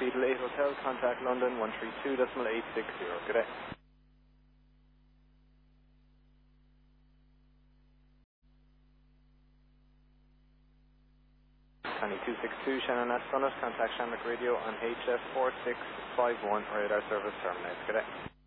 Beetle 8 Hotel, contact London 132.860. Good day. Connie 262, Shannon Astronaut, contact Shamrock Radio on HF4651, radar service terminates. Good day.